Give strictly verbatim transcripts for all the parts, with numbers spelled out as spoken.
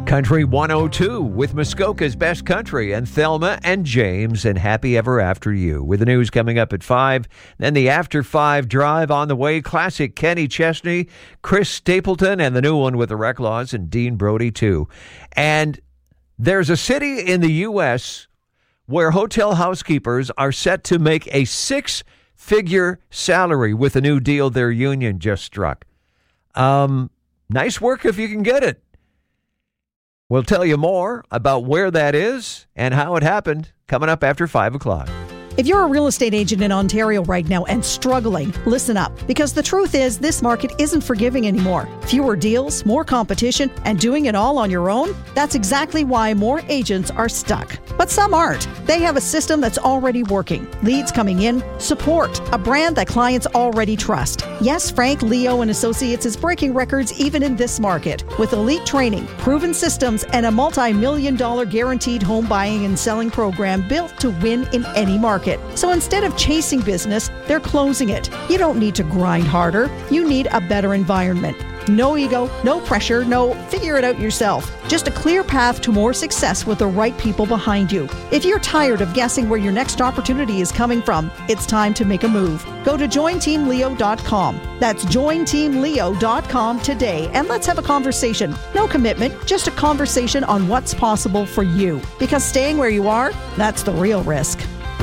Country one oh two with Muskoka's Best Country and Thelma and James and Happy Ever After You. With the news coming up at five, then the After five Drive on the way. Classic Kenny Chesney, Chris Stapleton, and the new one with the Reclaws and Dean Brody too. And there's a city in the U S where hotel housekeepers are set to make a six-figure salary with a new deal their union just struck. Um, nice work if you can get it. We'll tell you more about where that is and how it happened coming up after five o'clock. If you're a real estate agent in Ontario right now and struggling, listen up. Because the truth is, this market isn't forgiving anymore. Fewer deals, more competition, and doing it all on your own? That's exactly why more agents are stuck. But some aren't. They have a system that's already working. Leads coming in, support, a brand that clients already trust. Yes, Frank, Leo, and Associates is breaking records even in this market. With elite training, proven systems, and a multi-million dollar guaranteed home buying and selling program built to win in any market. So instead of chasing business, they're closing it. You don't need to grind harder. You need a better environment. No ego, no pressure, no figure it out yourself. Just a clear path to more success with the right people behind you. If you're tired of guessing where your next opportunity is coming from, it's time to make a move. Go to join team leo dot com. That's join team leo dot com today, and let's have a conversation. No commitment, just a conversation on what's possible for you. Because staying where you are, that's the real risk.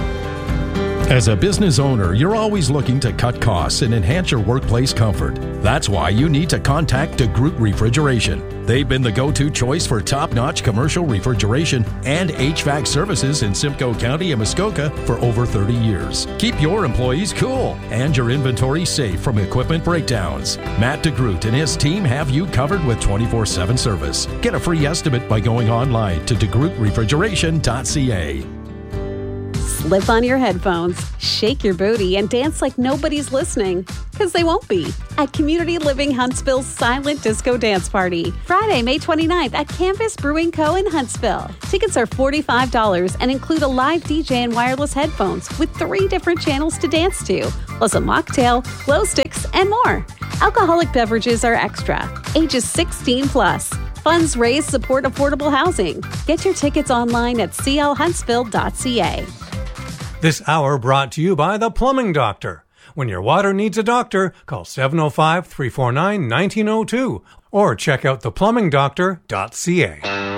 As a business owner, you're always looking to cut costs and enhance your workplace comfort. That's why you need to contact DeGroot Refrigeration. They've been the go-to choice for top-notch commercial refrigeration and H V A C services in Simcoe County and Muskoka for over thirty years. Keep your employees cool and your inventory safe from equipment breakdowns. Matt DeGroot and his team have you covered with twenty-four seven service. Get a free estimate by going online to de groot refrigeration dot c a. Slip on your headphones, shake your booty, and dance like nobody's listening. Because they won't be. At Community Living Huntsville's Silent Disco Dance Party. Friday, May twenty-ninth at Canvas Brewing Co. in Huntsville. Tickets are forty-five dollars and include a live D J and wireless headphones with three different channels to dance to, plus a mocktail, glow sticks, and more. Alcoholic beverages are extra. Ages sixteen plus. Funds raised support affordable housing. Get your tickets online at c l huntsville dot c a. This hour brought to you by The Plumbing Doctor. When your water needs a doctor, call seven oh five, three four nine, one nine oh two or check out the plumbing doctor dot c a.